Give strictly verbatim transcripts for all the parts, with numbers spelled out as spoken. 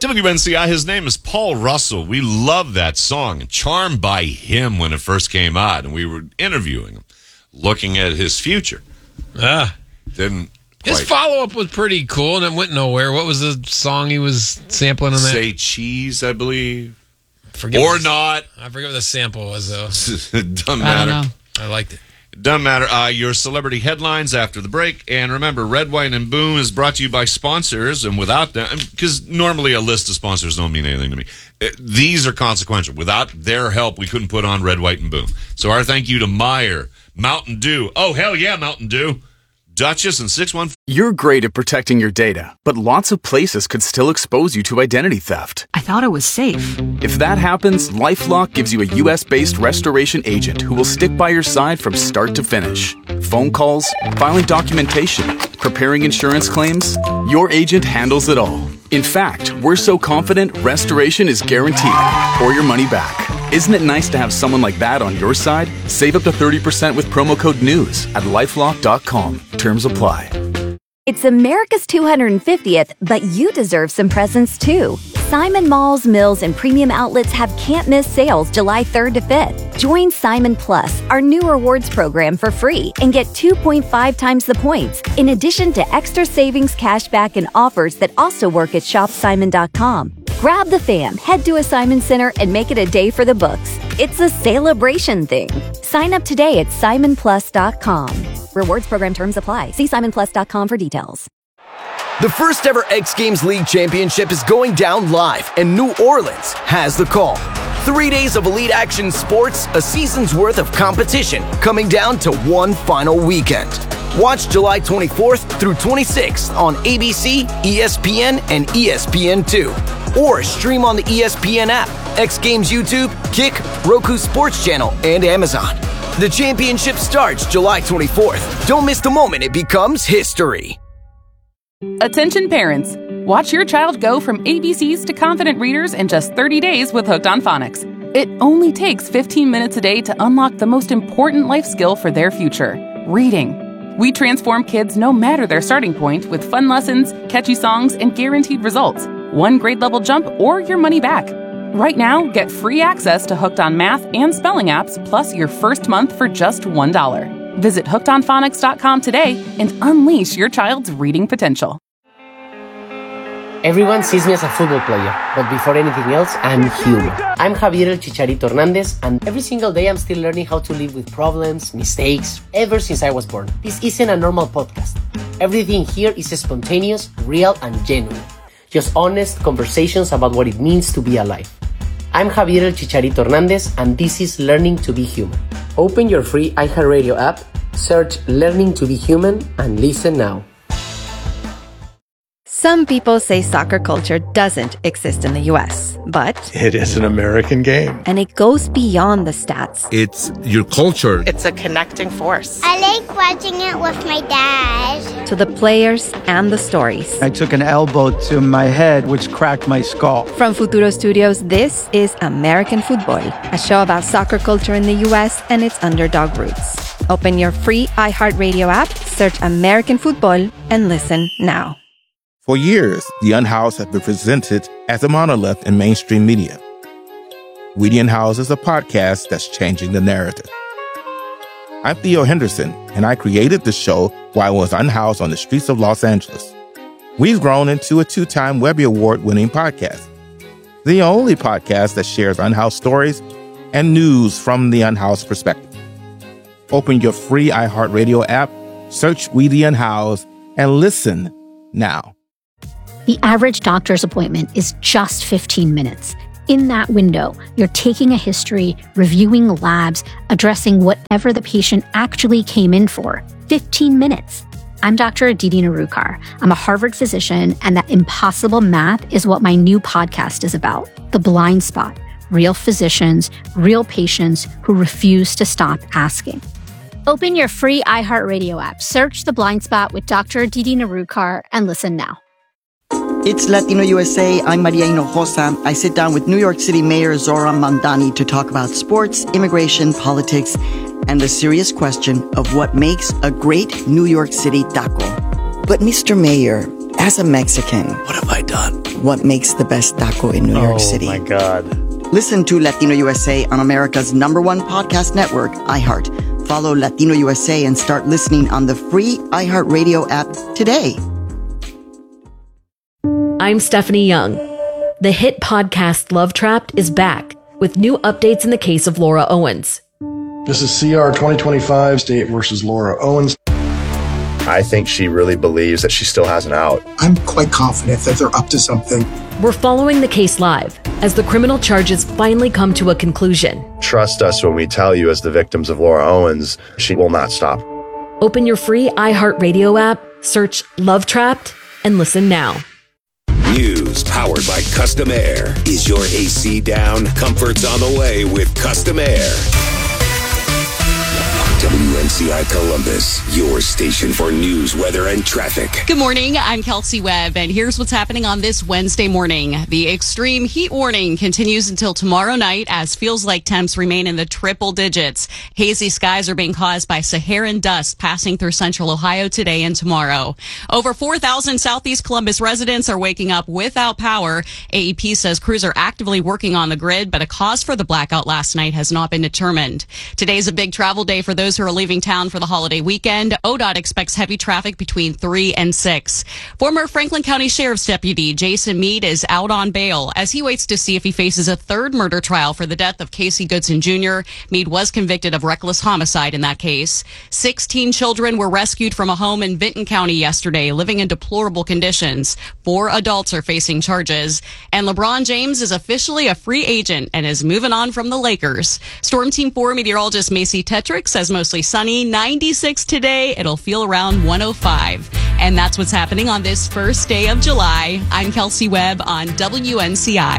W N C I, his name is Paul Russell. We love that song, Charmed by Him, when it first came out, and we were interviewing him, looking at his future. Ah. Didn't His quite. follow-up was pretty cool, and it went nowhere. What was the song he was sampling in that? Say Cheese, I believe. Forget or what the, not. I forget what the sample was, though. It doesn't I don't matter. know. I liked it. It doesn't matter. Uh, your celebrity headlines after the break. And remember, Red, White, and Boom is brought to you by sponsors. And without them, because normally a list of sponsors don't mean anything to me. It, these are consequential. Without their help, we couldn't put on Red, White, and Boom. So our thank you to Meyer, Mountain Dew. Oh, hell yeah, Mountain Dew. Duchess and six one four. You're great at protecting your data, but lots of places could still expose you to identity theft. I thought it was safe. If that happens, LifeLock gives you a U S-based restoration agent who will stick by your side from start to finish. Phone calls, filing documentation, preparing insurance claims, your agent handles it all. In fact, we're so confident restoration is guaranteed or your money back. Isn't it nice to have someone like that on your side? Save up to thirty percent with promo code NEWS at lifelock dot com. Terms apply. It's America's two hundred fiftieth, but you deserve some presents too. Simon Malls, Mills, and Premium Outlets have can't-miss sales July third to fifth. Join Simon Plus, our new rewards program, for free and get two point five times the points, in addition to extra savings, cashback, and offers that also work at shop simon dot com. Grab the fam, head to a Simon Center, and make it a day for the books. It's a celebration thing. Sign up today at simon plus dot com. Rewards program terms apply. See simon plus dot com for details. The first ever X Games League Championship is going down live, and New Orleans has the call. Three days of elite action sports, a season's worth of competition, coming down to one final weekend. Watch July twenty-fourth through twenty-sixth on A B C, E S P N, and E S P N two. Or stream on the E S P N app, X Games YouTube, Kick, Roku Sports Channel, and Amazon. The championship starts July twenty-fourth. Don't miss the moment it becomes history. Attention parents. Watch your child go from A B Cs to confident readers in just thirty days with Hooked on Phonics. It only takes fifteen minutes a day to unlock the most important life skill for their future, reading. We transform kids no matter their starting point with fun lessons, catchy songs, and guaranteed results. One grade level jump or your money back. Right now, get free access to Hooked on Math and Spelling apps, plus your first month for just one dollar. Visit hooked on phonics dot com today and unleash your child's reading potential. Everyone sees me as a football player, but before anything else, I'm human. I'm Javier El Chicharito Hernandez, and every single day I'm still learning how to live with problems, mistakes, ever since I was born. This isn't a normal podcast. Everything here is spontaneous, real, and genuine. Just honest conversations about what it means to be alive. I'm Javier El Chicharito Hernandez, and this is Learning to Be Human. Open your free iHeartRadio app, search Learning to Be Human, and listen now. Some people say soccer culture doesn't exist in the U S, but it is an American game. And it goes beyond the stats. It's your culture. It's a connecting force. I like watching it with my dad. To the players and the stories. I took an elbow to my head, which cracked my skull. From Futuro Studios, this is American Football, a show about soccer culture in the U S and its underdog roots. Open your free iHeartRadio app, search American Football, and listen now. For years, The Unhoused have been presented as a monolith in mainstream media. We The Unhoused is a podcast that's changing the narrative. I'm Theo Henderson, and I created the show while I was unhoused on the streets of Los Angeles. We've grown into a two-time Webby Award-winning podcast, the only podcast that shares unhoused stories and news from the unhoused perspective. Open your free iHeartRadio app, search We The Unhoused, and listen now. The average doctor's appointment is just fifteen minutes. In that window, you're taking a history, reviewing labs, addressing whatever the patient actually came in for. fifteen minutes. I'm Doctor Aditi Narukar. I'm a Harvard physician, and that impossible math is what my new podcast is about. The Blind Spot. Real physicians, real patients who refuse to stop asking. Open your free iHeartRadio app, search The Blind Spot with Doctor Aditi Narukar, and listen now. It's Latino U S A. I'm Maria Hinojosa. I sit down with New York City Mayor Zoran Mandani to talk about sports, immigration, politics, and the serious question of what makes a great New York City taco. But Mister Mayor, as a Mexican, what have I done? what makes the best taco in New York City. Oh, my God. Listen to Latino U S A on America's number one podcast network, iHeart. Follow Latino U S A and start listening on the free iHeartRadio app today. I'm Stephanie Young. The hit podcast Love Trapped is back with new updates in the case of Laura Owens. This is C R twenty twenty-five, State versus Laura Owens. I think she really believes that she still has an out. I'm quite confident that they're up to something. We're following the case live as the criminal charges finally come to a conclusion. Trust us when we tell you, as the victims of Laura Owens, she will not stop. Open your free iHeartRadio app, search Love Trapped, and listen now. News powered by Custom Air. Is your A C down? Comfort's on the way with Custom Air. W N C I Columbus, your station for news, weather, and traffic. Good morning, I'm Kelsey Webb, and here's what's happening on this Wednesday morning. The extreme heat warning continues until tomorrow night as feels like temps remain in the triple digits. Hazy skies are being caused by Saharan dust passing through central Ohio today and tomorrow. Over four thousand Southeast Columbus residents are waking up without power. A E P says crews are actively working on the grid, but a cause for the blackout last night has not been determined. Today's a big travel day for those who are leaving town for the holiday weekend. O D O T expects heavy traffic between three and six. Former Franklin County Sheriff's Deputy Jason Mead is out on bail as he waits to see if he faces a third murder trial for the death of Casey Goodson Junior Mead was convicted of reckless homicide in that case. Sixteen children were rescued from a home in Vinton County yesterday, living in deplorable conditions. Four adults are facing charges. And LeBron James is officially a free agent and is moving on from the Lakers. Storm Team four meteorologist Macy Tetrick says mostly sunny, ninety-six today. It'll feel around one oh five. And that's what's happening on this first day of July. I'm Kelsey Webb on W N C I.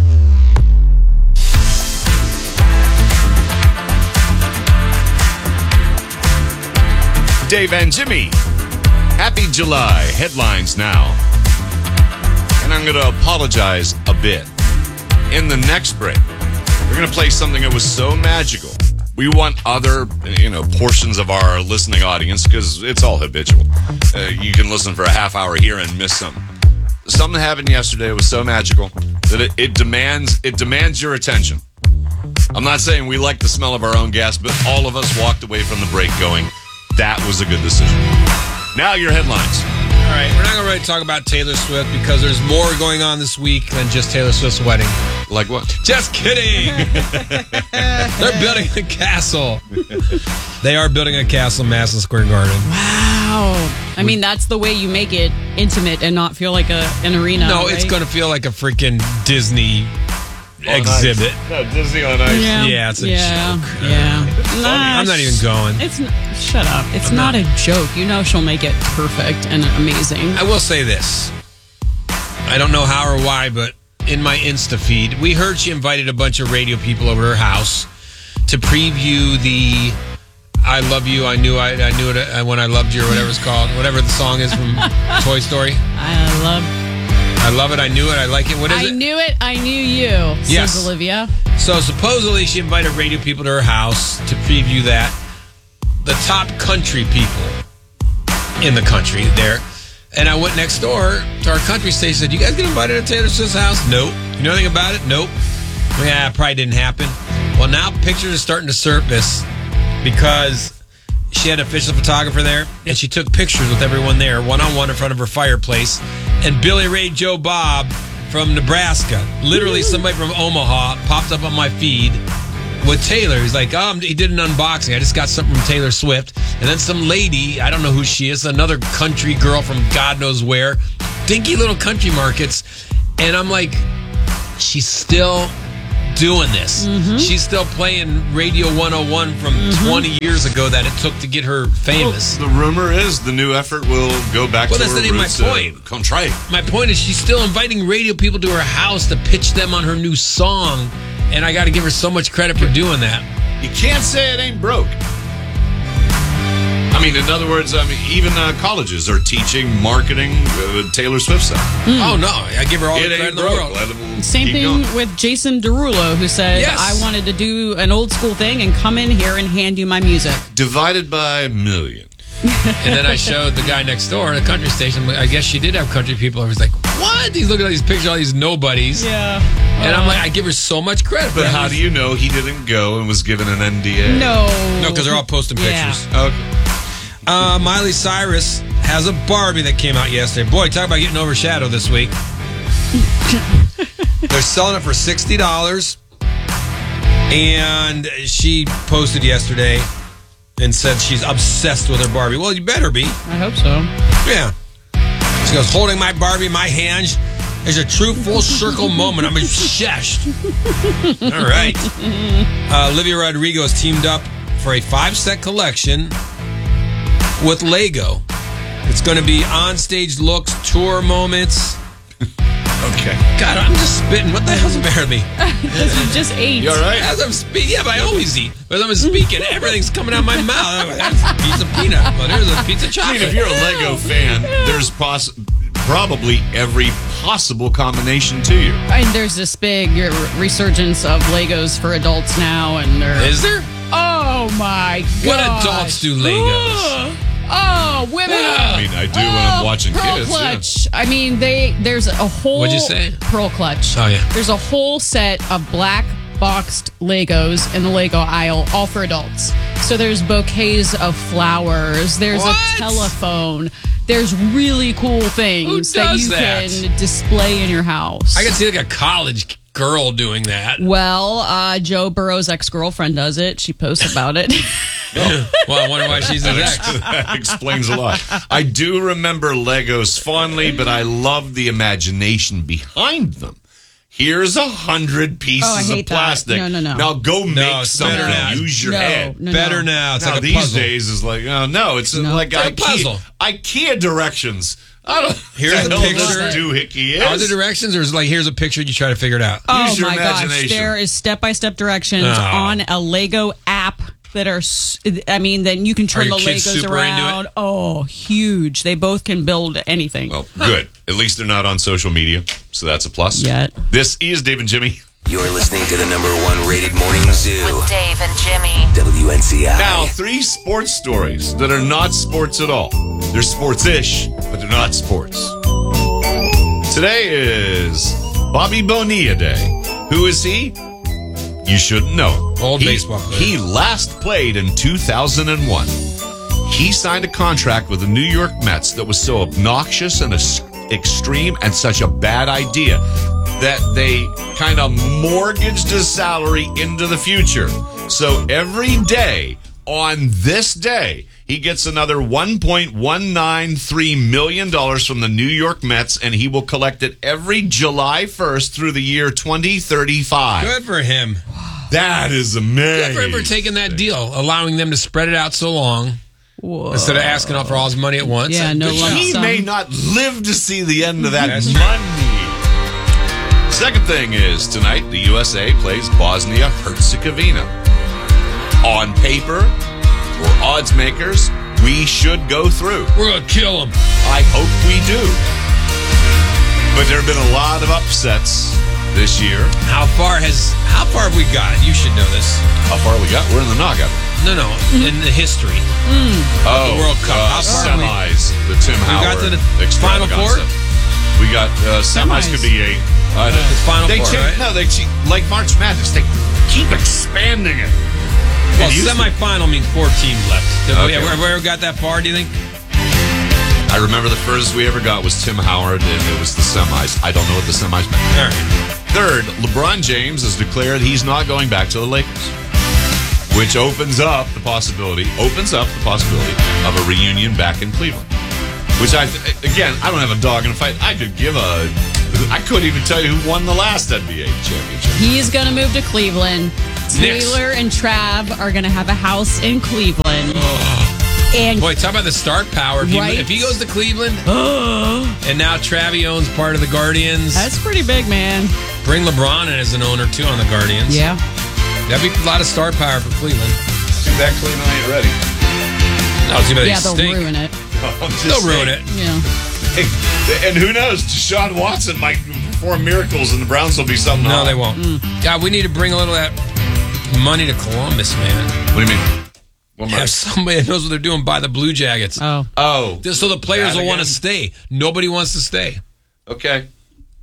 Dave and Jimmy. Happy July. Headlines now. And I'm going to apologize a bit. In the next break, we're going to play something that was so magical. We want other, you know, portions of our listening audience, because it's all habitual. Uh, you can listen for a half hour here and miss something. Something happened yesterday was so magical that it, it demands it demands your attention. I'm not saying we like the smell of our own gas, but all of us walked away from the break going, that was a good decision. Now your headlines. All right, we're not going to really talk about Taylor Swift because there's more going on this week than just Taylor Swift's wedding. Like what? Just kidding. They're building a castle. They are building a castle in Madison Square Garden. Wow. I mean, that's the way you make it intimate and not feel like a an arena. No, right? it's going to feel like a freaking Disney On exhibit. Ice. No, Disney on Ice. Yeah, yeah it's a yeah, joke. Yeah. Nah, I'm not even going. It's n- Shut up. It's I'm not, not. a joke. You know she'll make it perfect and amazing. I will say this. I don't know how or why, but in my Insta feed, we heard she invited a bunch of radio people over to her house to preview the I Love You, I Knew I, I Knew It uh, When I Loved You, or whatever it's called. Whatever the song is from Toy Story. I love I love it, I knew it, I like it. What is I it? knew it, I knew you, Yes. says Olivia. So supposedly she invited radio people to her house to preview that. The top country people in the country there. And I went next door to our country station and said, you guys get invited to Taylor Swift's house? Nope. You know anything about it? Nope. Yeah, it probably didn't happen. Well, now pictures are starting to surface because she had an official photographer there and she took pictures with everyone there, one-on-one in front of her fireplace. And Billy Ray Joe Bob from Nebraska, literally somebody from Omaha, popped up on my feed with Taylor. He's like, oh, he did an unboxing. I just got something from Taylor Swift. And then some lady, I don't know who she is, another country girl from God knows where, dinky little country markets. And I'm like, she's still doing this. Mm-hmm. She's still playing Radio one oh one from mm-hmm. twenty years ago that it took to get her famous. Well, the rumor is the new effort will go back well, to that's her not even my roots. point. Uh, come try it. My point is she's still inviting radio people to her house to pitch them on her new song. And I got to give her so much credit for doing that. You can't say it ain't broke. I mean, in other words, I mean, even uh, colleges are teaching marketing uh, Taylor Swift stuff. Mm. Oh, no. I give her all it the credit in the world. Same thing going. with Jason Derulo, who said, yes. I wanted to do an old school thing and come in here and hand you my music. Divided by a million. And then I showed the guy next door at a country station. I guess she did have country people. I was like, what? what? He's looking at these pictures, all these nobodies. Yeah. And I'm like, I give her so much credit. But how do you know he didn't go and was given an N D A? No. No, because they're all posting Yeah. pictures. Okay. Uh, Miley Cyrus has a Barbie that came out yesterday. Boy, talk about getting overshadowed this week. They're selling it for sixty dollars. And she posted yesterday and said she's obsessed with her Barbie. Well, you better be. I hope so. Yeah. She goes, holding my Barbie in my hand is a true full circle moment. I'm obsessed. All right. Uh, Olivia Rodrigo has teamed up for a five-set collection with Lego. It's going to be on-stage looks, tour moments. Okay. God, I'm just spitting. What the hell's the matter with me? Because you just ate. You all right? As I'm speaking, yeah, but I always eat. But as I'm speaking, everything's coming out of my mouth. That's a piece of peanut. Well, there's a piece of I chocolate. mean, if you're a Lego fan, there's poss- probably every possible combination to you. And there's this big resurgence of Legos for adults now. and they're, Is there? Oh, my God. What adults do Legos? Oh, women. I mean, I do when I'm watching Pearl kids. Clutch. I mean, they there's a whole. What'd you say? Pearl Clutch. Oh, yeah. There's a whole set of black boxed Legos in the Lego aisle, all for adults. So there's bouquets of flowers. There's What? a telephone. There's really cool things Who that does you that? can display in your house. I can see like a college girl doing that. Well, uh, Joe Burrow's ex-girlfriend does it. She posts about it. Well, I wonder why she's his ex. That explains a lot. I do remember Legos fondly, but I love the imagination behind them. Here's a hundred pieces Oh, I hate of plastic. that. No, no, no. Now go make No, it's something. better now. Use your No, head. no, Better no. now. It's now like a these puzzle. days is like, oh no, it's No. like It's like a IKEA, puzzle. IKEA directions. I don't. Here's the a hell picture. does doohickey Are is. there directions, or is it like here's a picture? You try to figure it out. Oh Use your my gosh, imagination. there is step-by-step directions Oh. on a Lego app that are, s- I mean, then you can turn your the kids Legos super into around. it? Oh, huge. They both can build anything. Well, good. At least they're not on social media, so that's a plus. Yet. This is Dave and Jimmy. You're listening to the number one rated morning zoo. With Dave and Jimmy. W N C I. Now, three sports stories that are not sports at all. They're sports-ish, but they're not sports. Today is Bobby Bonilla Day. Who is he? You shouldn't know. Old he, baseball player. He last played in two thousand one. He signed a contract with the New York Mets that was so obnoxious and es- extreme and such a bad idea that they kind of mortgaged his salary into the future. So every day on this day, he gets another one point one nine three million dollars from the New York Mets, and he will collect it every July first through the year twenty thirty-five. Good for him. That is amazing. Good for him for taking that deal, allowing them to spread it out so long. Whoa. Instead of asking all for all his money at once. Yeah, no Good lump job. He sum. may not live to see the end of that That's money. Second thing is, tonight, the U S A plays Bosnia-Herzegovina. On paper, for odds makers, we should go through. We're going to kill him. I hope we do. But there have been a lot of upsets this year. How far has, how far have we got? You should know this. How far we got? We're in the knockout. No, no, in the history. Oh, The World Cup. Uh, How far are we? semis. The Tim We got Howard to the Final Four? extravaganza. We got uh, semis. Semis. Could be eight. I don't know. It's Final they Four, change, right? No, they che- like March Madness. They keep expanding it. Well, It used to- semifinal means four teams left. Have we Okay. ever, ever got that far, do you think? I remember the furthest we ever got was Tim Howard, and it was the semis. I don't know what the semis meant. All right. Third, LeBron James has declared he's not going back to the Lakers, which opens up the possibility, opens up the possibility of a reunion back in Cleveland. Which I, th- again, I don't have a dog in a fight. I could give a, I couldn't even tell you who won the last N B A championship. He's going to move to Cleveland. Knicks. Taylor and Trav are going to have a house in Cleveland. And Boy, talk about the star power. If he, Right. if he goes to Cleveland, and now Travi owns part of the Guardians, that's pretty big, man. bring LeBron in as an owner, too, on the Guardians. Yeah. That'd be a lot of star power for Cleveland. Too bad Cleveland ain't ready. No, too bad they Yeah, they'll stink. ruin it. I'm just They'll ruin saying. it. Yeah. And who knows? Deshaun Watson might perform miracles, and the Browns will be something. No, off. they won't. God, we need to bring a little of that money to Columbus, man. What do you mean? What Have somebody that knows what they're doing buy the Blue Jackets. Oh. Oh. Just so the players That will want to again? stay. Nobody wants to stay. Okay.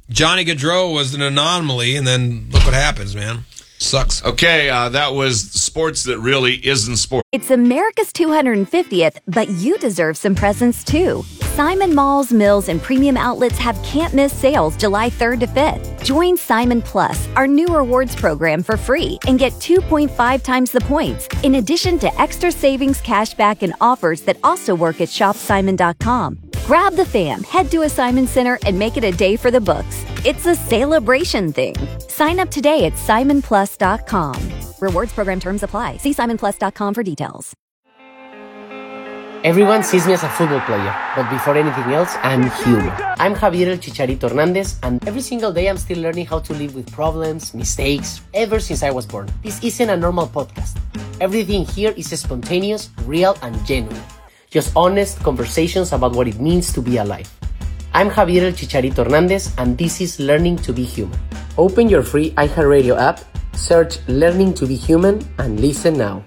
Johnny Gaudreau was an anomaly, and then look what happens, man. Sucks. Okay, uh, that was sports that really isn't sports. It's America's two hundred fiftieth, but you deserve some presents too. Simon Malls, Mills, and Premium Outlets have can't-miss sales July third to fifth. Join Simon Plus, our new rewards program, for free and get two point five times the points, in addition to extra savings, cashback, and offers that also work at shop simon dot com. Grab the fam, head to a Simon Center, and make it a day for the books. It's a celebration thing. Sign up today at simon plus dot com. Rewards program terms apply. See simon plus dot com for details. Everyone sees me as a football player, but before anything else, I'm human. I'm Javier El Chicharito Hernandez, and every single day I'm still learning how to live with problems, mistakes, ever since I was born. This isn't a normal podcast. Everything here is spontaneous, real, and genuine. Just honest conversations about what it means to be alive. I'm Javier El Chicharito Hernandez, and this is Learning to be Human. Open your free iHeartRadio app, search Learning to be Human, and listen now.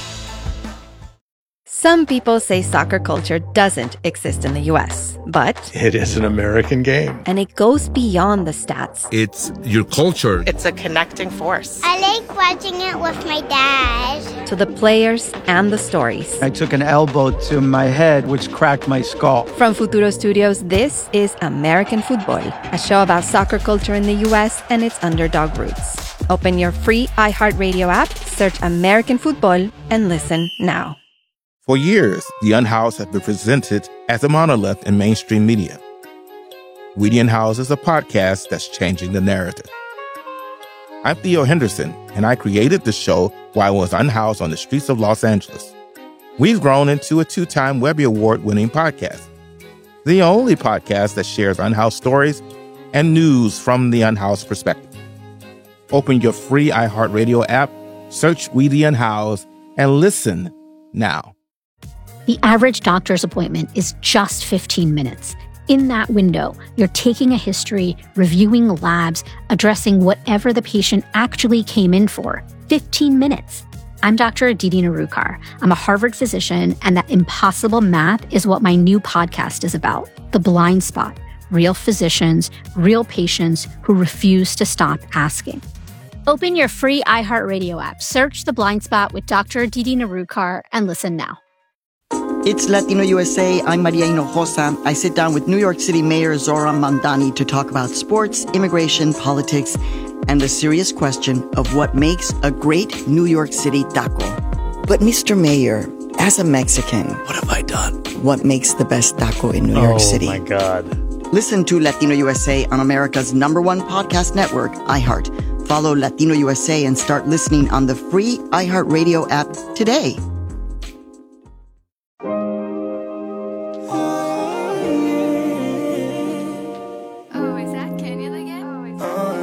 Some people say soccer culture doesn't exist in the U S, but It is an American game. and it goes beyond the stats. It's your culture. It's a connecting force. I like watching it with my dad. To the players and the stories. I took an elbow to my head, which cracked my skull. From Futuro Studios, this is American Football, a show about soccer culture in the U S and its underdog roots. Open your free iHeartRadio app, search American Football, and listen now. For years, the Unhoused have been presented as a monolith in mainstream media. We the Unhoused is a podcast that's changing the narrative. I'm Theo Henderson, and I created the show while I was unhoused on the streets of Los Angeles. We've grown into a two-time Webby Award-winning podcast, the only podcast that shares unhoused stories and news from the unhoused perspective. Open your free iHeartRadio app, search We the Unhoused, and listen now. The average doctor's appointment is just fifteen minutes. In that window, you're taking a history, reviewing labs, addressing whatever the patient actually came in for. fifteen minutes. I'm Doctor Aditi Narukar. I'm a Harvard physician, and that impossible math is what my new podcast is about. The Blind Spot. Real physicians, real patients who refuse to stop asking. Open your free iHeartRadio app, search The Blind Spot with Doctor Aditi Narukar, and listen now. It's Latino U S A. I'm Maria Hinojosa. I sit down with New York City Mayor Zoran Mandani to talk about sports, immigration, politics, and the serious question of what makes a great New York City taco. But Mister Mayor, as a Mexican, What have I done? what makes the best taco in New Oh, York City? my God. Listen to Latino U S A on America's number one podcast network, iHeart. Follow Latino U S A and start listening on the free iHeartRadio app today.